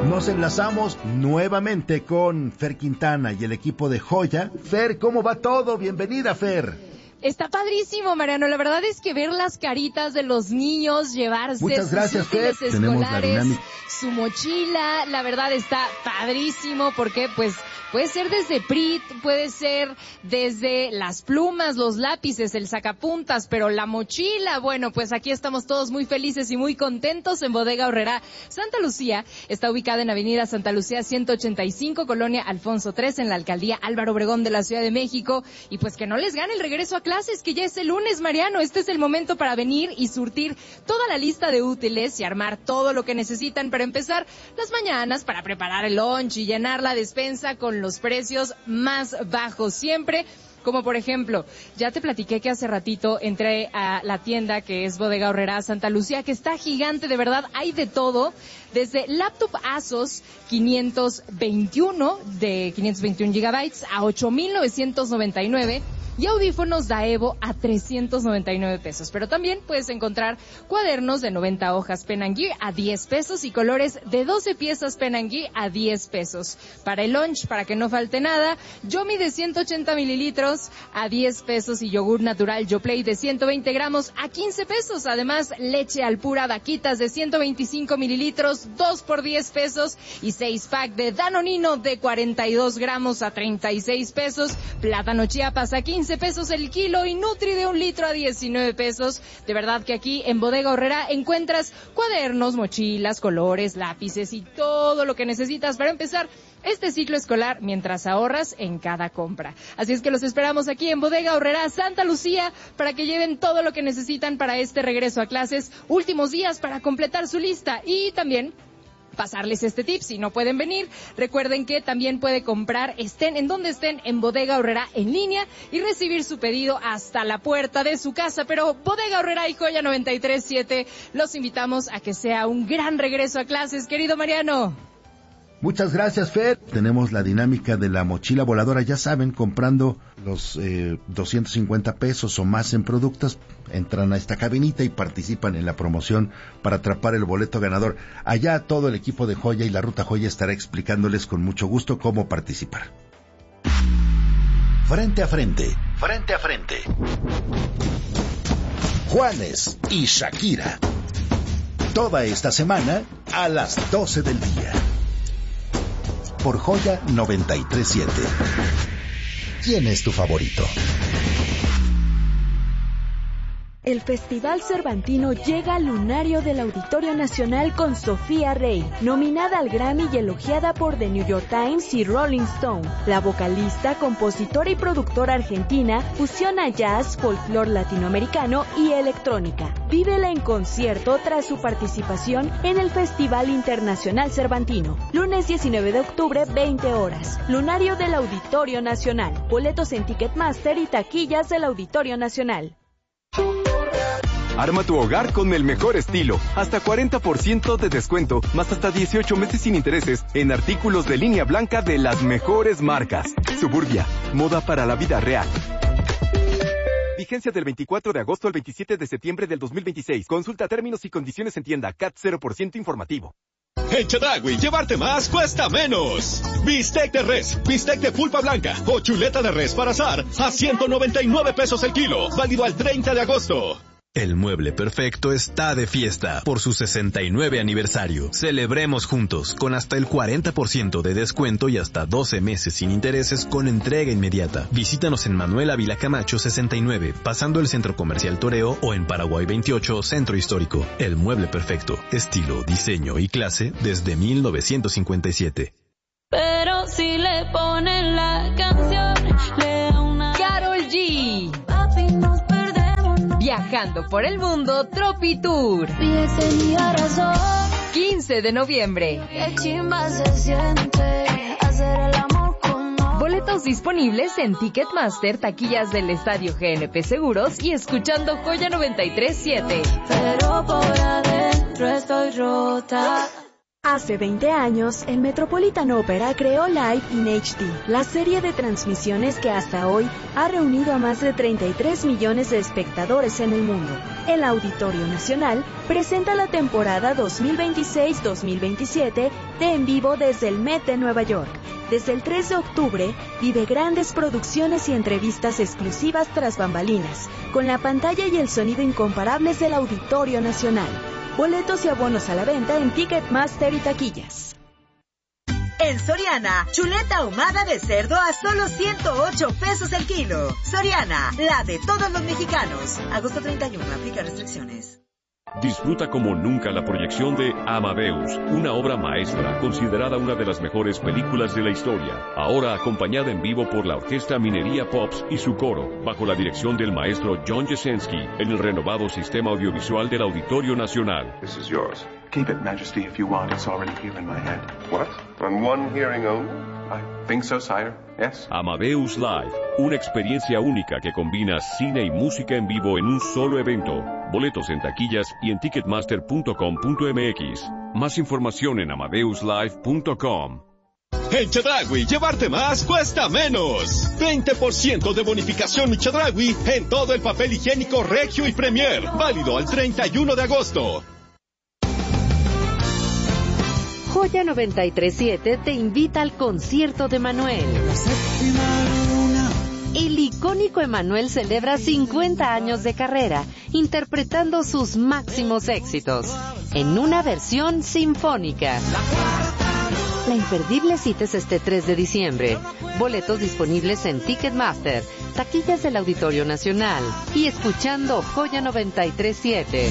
Nos enlazamos nuevamente con Fer Quintana y el equipo de Joya. Fer, ¿cómo va todo? Bienvenida, Fer. Está padrísimo, Mariano. La verdad es que ver las caritas de los niños, llevarse Muchas gracias, sus útiles Fer. escolares, su mochila, la verdad está padrísimo porque pues puede ser desde PRIT, puede ser desde las plumas, los lápices, el sacapuntas, pero la mochila, bueno, pues aquí estamos todos muy felices y muy contentos en Bodega Aurrerá Santa Lucía. Está ubicada en Avenida Santa Lucía 185, Colonia Alfonso III, en la Alcaldía Álvaro Obregón de la Ciudad de México. Y pues que no les gane el regreso a clases, que ya es el lunes, Mariano. Este es el momento para venir y surtir toda la lista de útiles y armar todo lo que necesitan para empezar las mañanas, para preparar el lunch y llenar la despensa con los precios más bajos siempre. Como por ejemplo, ya te platiqué que hace ratito entré a la tienda que es Bodega Aurrerá Santa Lucía, que está gigante, de verdad, hay de todo, desde laptop Asus 521 de 521 gigabytes a 8,999 y audífonos Daewoo a 399 pesos. Pero también puedes encontrar cuadernos de 90 hojas Pen & Gear a 10 pesos y colores de 12 piezas Pen & Gear a 10 pesos. Para el lunch, para que no falte nada, Yomi de 180 mililitros a 10 pesos y yogur natural Yoplait de 120 gramos a 15 pesos. Además, leche Alpura Vaquitas de 125 mililitros, 2 por 10 pesos y 6 pack de Danonino de 42 gramos a 36 pesos. Plátano Chiapas a 15 pesos el kilo y Nutri de 1 litro a 19 pesos. De verdad que aquí en Bodega Aurrerá encuentras cuadernos, mochilas, colores, lápices y todo lo que necesitas para empezar este ciclo escolar mientras ahorras en cada compra. Así es que los esperamos aquí en Bodega Aurrerá Santa Lucía para que lleven todo lo que necesitan para este regreso a clases. Últimos días para completar su lista y también pasarles este tip. Si no pueden venir, recuerden que también puede comprar, estén en donde estén, en Bodega Aurrerá en línea y recibir su pedido hasta la puerta de su casa. Pero Bodega Aurrerá y Joya 93.7 los invitamos a que sea un gran regreso a clases, querido Mariano. Muchas gracias, Fer. Tenemos la dinámica de la mochila voladora. Ya saben, comprando los 250 pesos o más en productos, entran a esta cabinita y participan en la promoción para atrapar el boleto ganador. Allá todo el equipo de Joya y la Ruta Joya estará explicándoles con mucho gusto cómo participar. Frente a frente, frente a frente. Juanes y Shakira. Toda esta semana a las 12 del día. Por Joya 93.7. ¿Quién es tu favorito? El Festival Cervantino llega al lunario del Auditorio Nacional con Sofía Rey, nominada al Grammy y elogiada por The New York Times y Rolling Stone. La vocalista, compositora y productora argentina fusiona jazz, folclore latinoamericano y electrónica. Vívela en concierto tras su participación en el Festival Internacional Cervantino. Lunes 19 de octubre, 20 horas. Lunario del Auditorio Nacional. Boletos en Ticketmaster y taquillas del Auditorio Nacional. Arma tu hogar con el mejor estilo. Hasta 40% de descuento, más hasta 18 meses sin intereses en artículos de línea blanca de las mejores marcas. Suburbia, moda para la vida real. Vigencia del 24 de agosto al 27 de septiembre del 2026. Consulta términos y condiciones en tienda. CAT 0% informativo. En Chedraui, llevarte más cuesta menos. Bistec de res, bistec de pulpa blanca o chuleta de res para asar a 199 pesos el kilo. Válido al 30 de agosto. El Mueble Perfecto está de fiesta por su 69 aniversario. Celebremos juntos con hasta el 40% de descuento y hasta 12 meses sin intereses con entrega inmediata. Visítanos en Manuel Ávila Camacho 69, pasando el Centro Comercial Toreo, o en Paraguay 28, Centro Histórico. El Mueble Perfecto, estilo, diseño y clase desde 1957. Pero si le ponen la canción, le da una... Karol G. Papi, nos perdemos. Viajando por el mundo, Tropi Tour. 15 de noviembre. Qué chimba se siente hacer el amor con nosotros. Boletos disponibles en Ticketmaster, taquillas del Estadio GNP Seguros y escuchando Joya 93.7. Pero por adentro estoy rota. Hace 20 años, el Metropolitan Opera creó Live in HD, la serie de transmisiones que hasta hoy ha reunido a más de 33 millones de espectadores en el mundo. El Auditorio Nacional presenta la temporada 2026-2027 de En Vivo desde el Met de Nueva York. Desde el 3 de octubre, vive grandes producciones y entrevistas exclusivas tras bambalinas, con la pantalla y el sonido incomparables del Auditorio Nacional. Boletos y abonos a la venta en Ticketmaster y taquillas. En Soriana, chuleta ahumada de cerdo a solo 108 pesos el kilo. Soriana, la de todos los mexicanos. Agosto 31, aplica restricciones. Disfruta como nunca la proyección de Amadeus, una obra maestra considerada una de las mejores películas de la historia. Ahora acompañada en vivo por la Orquesta Minería Pops y su coro, bajo la dirección del maestro John Jasenski, en el renovado sistema audiovisual del Auditorio Nacional. This is yours. Keep it, Majesty, if you want. It's already here in my head. What? On one hearing only? I think so, sire. Yes. Amadeus Live, una experiencia única que combina cine y música en vivo en un solo evento. Boletos en taquillas y en ticketmaster.com.mx. Más información en amadeuslive.com. En Chedraui, llevarte más cuesta menos. 20% de bonificación Mi Chedraui en todo el papel higiénico Regio y Premier. Válido al 31 de agosto. Joya 93.7 te invita al concierto de Manuel. El icónico Emanuel celebra 50 años de carrera, interpretando sus máximos éxitos, en una versión sinfónica. La imperdible cita es este 3 de diciembre. Boletos disponibles en Ticketmaster, taquillas del Auditorio Nacional y escuchando Joya 93.7.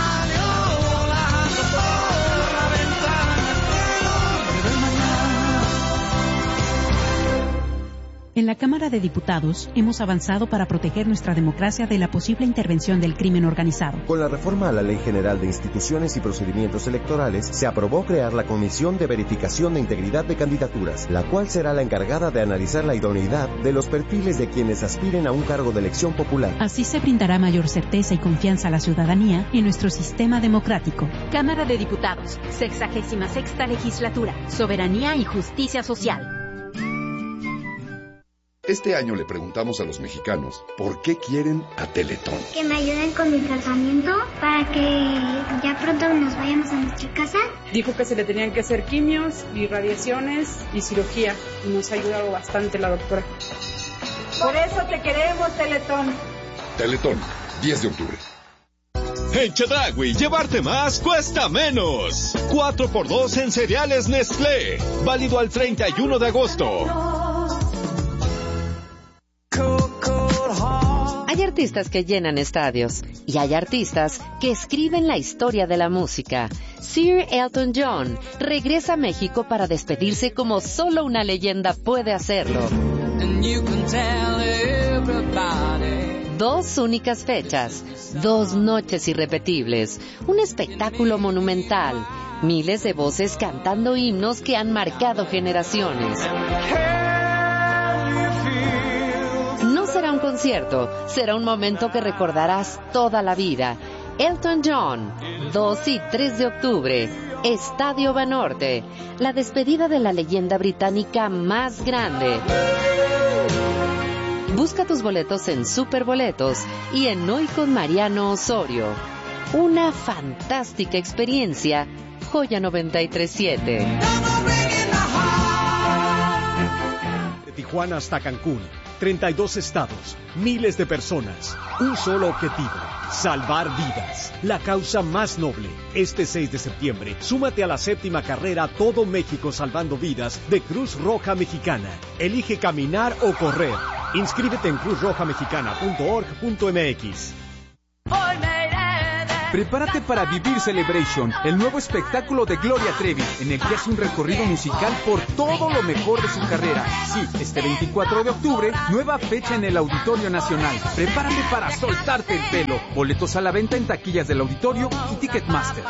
En la Cámara de Diputados hemos avanzado para proteger nuestra democracia de la posible intervención del crimen organizado. Con la reforma a la Ley General de Instituciones y Procedimientos Electorales, se aprobó crear la Comisión de Verificación de Integridad de Candidaturas, la cual será la encargada de analizar la idoneidad de los perfiles de quienes aspiren a un cargo de elección popular. Así se brindará mayor certeza y confianza a la ciudadanía en nuestro sistema democrático. Cámara de Diputados, 66ª Legislatura, Soberanía y Justicia Social. Este año le preguntamos a los mexicanos por qué quieren a Teletón. Que me ayuden con mi tratamiento para que ya pronto nos vayamos a nuestra casa. Dijo que se le tenían que hacer quimios y radiaciones y cirugía y nos ha ayudado bastante la doctora. Por eso te queremos, Teletón. Teletón, 10 de octubre. En Chedraui, llevarte más cuesta menos. 4x2 en cereales Nestlé. Válido al 31 de agosto. Hay artistas que llenan estadios y hay artistas que escriben la historia de la música. Sir Elton John regresa a México para despedirse como solo una leyenda puede hacerlo. 2 únicas fechas, 2 noches irrepetibles, un espectáculo monumental, miles de voces cantando himnos que han marcado generaciones. No será un concierto, será un momento que recordarás toda la vida. Elton John, 2 y 3 de octubre, Estadio Banorte, la despedida de la leyenda británica más grande. Busca tus boletos en Superboletos y en Hoy con Mariano Osorio. Una fantástica experiencia, Joya 93.7. De Tijuana hasta Cancún, 32 estados, miles de personas, un solo objetivo, salvar vidas, la causa más noble. Este 6 de septiembre, súmate a la 7ª carrera Todo México Salvando Vidas de Cruz Roja Mexicana. Elige caminar o correr. Inscríbete en cruzrojamexicana.org.mx. Prepárate para Vivir Celebration, el nuevo espectáculo de Gloria Trevi, en el que hace un recorrido musical por todo lo mejor de su carrera. Sí, este 24 de octubre, nueva fecha en el Auditorio Nacional. Prepárate para soltarte el pelo. Boletos a la venta en taquillas del Auditorio y Ticketmaster.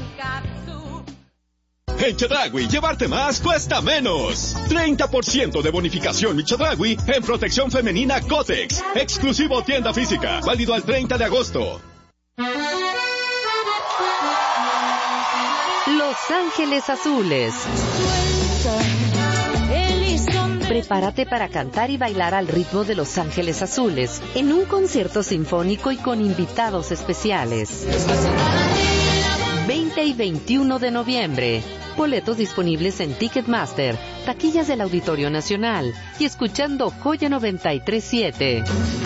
En Chedraui, llevarte más cuesta menos. 30% de bonificación Mi Chedraui en protección femenina Cotex. Exclusivo tienda física. Válido al 30 de agosto. Los Los Ángeles Azules. Prepárate para cantar y bailar al ritmo de Los Ángeles Azules en un concierto sinfónico y con invitados especiales. 20 y 21 de noviembre. Boletos disponibles en Ticketmaster, taquillas del Auditorio Nacional y escuchando Joya 93.7.